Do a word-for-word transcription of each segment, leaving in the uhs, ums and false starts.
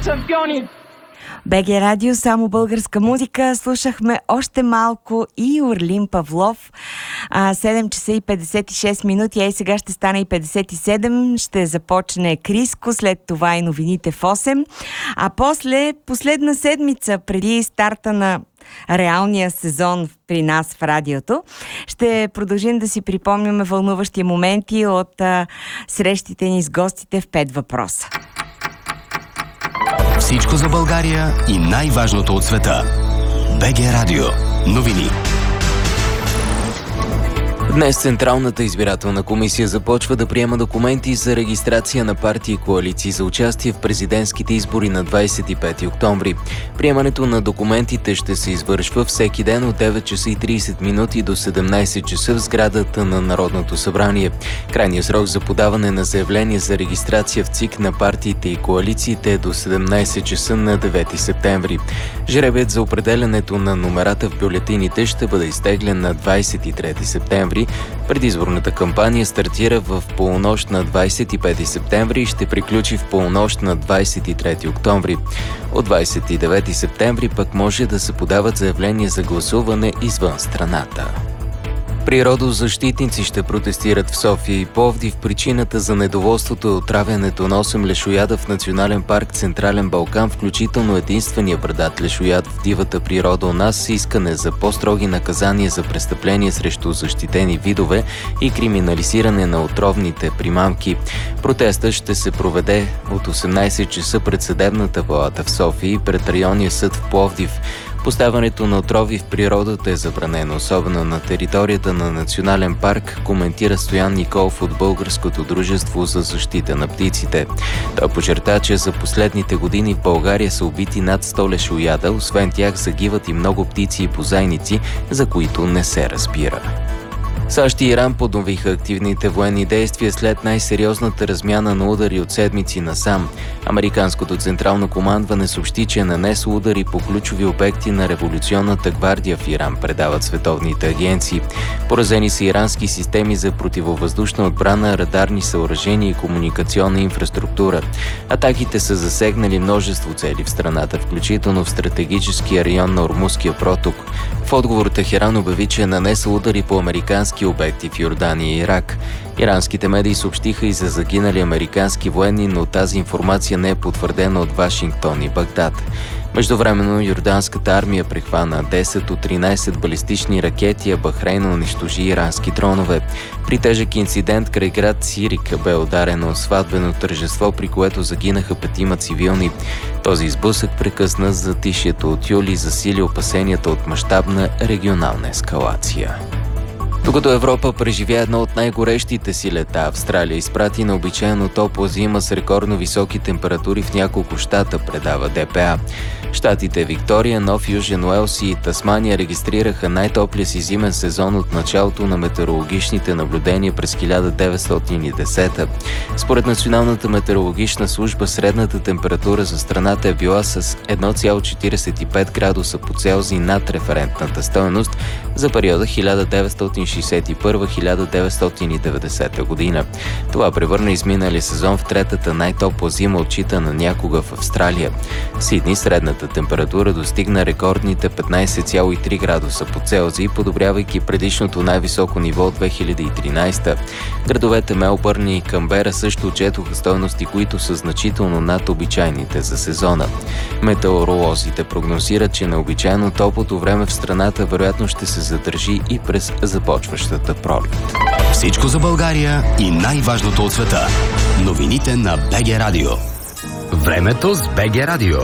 шампиони! БГ Радио, само българска музика. Слушахме още малко и Орлин Павлов. А, седем часа и петдесет и шест минути, а и сега ще стане и петдесет и седем. Ще започне Криско, след това и новините в осем. А после, последна седмица преди старта на реалния сезон при нас в радиото, ще продължим да си припомняме вълнуващи моменти от а, срещите ни с гостите в пет въпроса. Всичко за България и най-важното от света. БГ Радио. Новини. Днес Централната избирателна комисия започва да приема документи за регистрация на партии и коалиции за участие в президентските избори на двадесет и пети октомври. Приемането на документите ще се извършва всеки ден от девет часа и тридесет минути до седемнадесет часа в сградата на Народното събрание. Крайният срок за подаване на заявление за регистрация в ЦИК на партиите и коалициите е до седемнадесет часа на девети септември. Жребият за определянето на номерата в бюлетините ще бъде изтеглен на двадесет и трети септември. Предизборната кампания стартира в полунощ на двадесет и пети септември и ще приключи в полунощ на двадесет и трети октомври. От двадесет и девети септември пък може да се подават заявления за гласуване извън страната. Природозащитници ще протестират в София и Пловдив. Причината за недоволството е отравянето на осем лешояда в Национален парк Централен Балкан, включително единствения брадат лешояд в дивата природа у нас, с искане за по-строги наказания за престъпления срещу защитени видове и криминализиране на отровните примамки. Протестът ще се проведе от осемнадесет часа пред Съдебната палата в София и пред Районния съд в Пловдив. Поставането на отрови в природата е забранено, особено на територията на Национален парк, коментира Стоян Николов от Българското дружество за защита на птиците. Той подчерта, че за последните години в България са убити над сто лешояда, освен тях загиват и много птици и бозайници, за които не се разбира. САЩ и Иран подновиха активните военни действия след най-сериозната размяна на удари от седмици насам. Американското централно командване съобщи, че е нанесло удари по ключови обекти на революционната гвардия в Иран, предават световните агенции. Поразени са ирански системи за противовъздушна отбрана, радарни съоръжения и комуникационна инфраструктура. Атаките са засегнали множество цели в страната, включително в стратегическия район на Ормузския проток. В отговор Техеран обяви, че е нанесъл удари по американски обекти в Йордания и Ирак. Иранските медии съобщиха и за загинали американски военни, но тази информация не е потвърдена от Вашингтон и Багдад. Междувременно йорданската армия прихвана десет от тринадесет балистични ракети, а Бахрейн унищожи ирански дронове. При тежък инцидент край град Сирик бе ударено сватбено тържество, при което загинаха петима цивилни. Този сблъсък прекъсна затишието от юли и засили опасенията от мащабна регионална ескалация. Докато Европа преживя едно от най-горещите си лета, Австралия изпрати необичайно топла зима с рекордно високи температури в няколко щата, предава ДПА. Щатите Виктория, Нов Южен Уелс и Тасмания регистрираха най-топлия си зимен сезон от началото на метеорологичните наблюдения през хиляда деветстотин и десета. Според Националната метеорологична служба, средната температура за страната е била с едно цяло четиридесет и пет градуса по Целзий над референтната стойност за периода хиляда деветстотин шейсет и първа - хиляда деветстотин и деветдесета година. Това превърна изминалия сезон в третата най-топла зима, отчитана някога в Австралия. В Сидни средната температура достигна рекордните петнадесет цяло и три градуса по Целзий, подобрявайки предишното най-високо ниво от две хиляди и тринадесета. Градовете Мелбърн и Камбера също отчетоха стойности, които са значително над обичайните за сезона. Метеоролозите прогнозират, че необичайно топлото време в страната вероятно ще се задържи и през започващата пролет. Всичко за България и най-важното от света. Новините на БГ Радио. Времето с БГ Радио.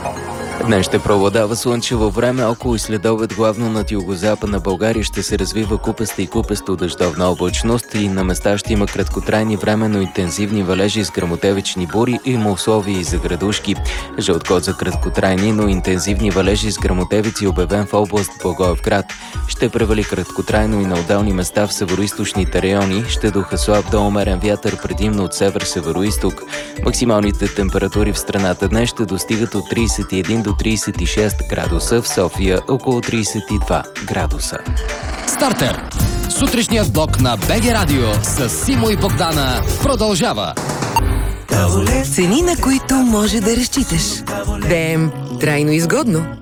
Днес ще преобладава слънчево време, около и следобед главно над югозападна България ще се развива купеста и купесто дъждовна облачност и на места ще има краткотрайни временно интензивни валежи с гръмотевични бури и има условия и за градушки. Жълт код за краткотрайни, но интензивни валежи с гръмотевици обявен в област Благоевград. Ще превали краткотрайно и на отделни места в североизточните райони. Ще духа слаб до умерен вятър, предимно от север-североизток. Максималните температури в страната днес ще достигат от тридесет и един до тридесет и шест градуса, в София около тридесет и два градуса. Стартер! Сутрешният блок на БГ Радио с Симо и Богдана продължава. Цени, на които може да разчиташ. ДМ. Трайно изгодно.